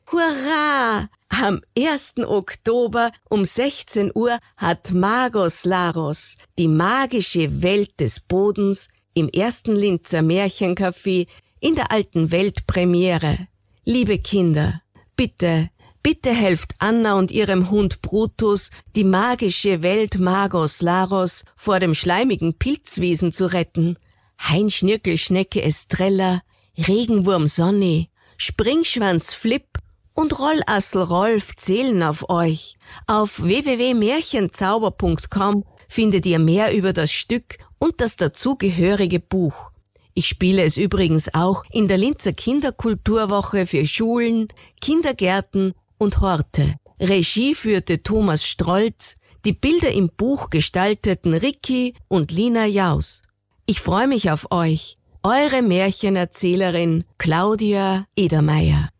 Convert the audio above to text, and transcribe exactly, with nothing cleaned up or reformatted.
Hurra! Am ersten Oktober um sechzehn Uhr hat Magos Laros, die magische Welt des Bodens, im ersten Linzer Märchencafé in der alten Welt Premiere. Liebe Kinder, bitte, bitte helft Anna und ihrem Hund Brutus, die magische Welt Magos Laros vor dem schleimigen Pilzwesen zu retten. Heinschnirkelschnecke Estrella, Regenwurm Sonny, Springschwanz Flip und Rollassel Rolf zählen auf euch. Auf w w w punkt märchenzauber punkt com findet ihr mehr über das Stück und das dazugehörige Buch. Ich spiele es übrigens auch in der Linzer Kinderkulturwoche für Schulen, Kindergärten und Horte. Regie führte Thomas Strolz, die Bilder im Buch gestalteten Ricky und Lina Jaus. Ich freue mich auf euch, eure Märchenerzählerin Claudia Edermeier.